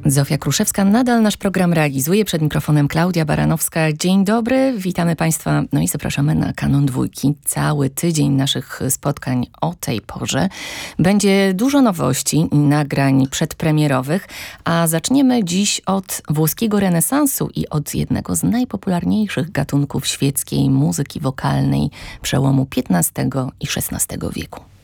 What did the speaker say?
Zofia Kruszewska nadal nasz program realizuje. Przed mikrofonem Klaudia Baranowska. Dzień dobry, witamy Państwa. No i zapraszamy na Kanon Dwójki. Cały tydzień naszych spotkań o tej porze. Będzie dużo nowości i nagrań przedpremierowych, a zaczniemy dziś od włoskiego renesansu i od jednego z najpopularniejszych gatunków świeckiej muzyki wokalnej przełomu XV i XVI wieku.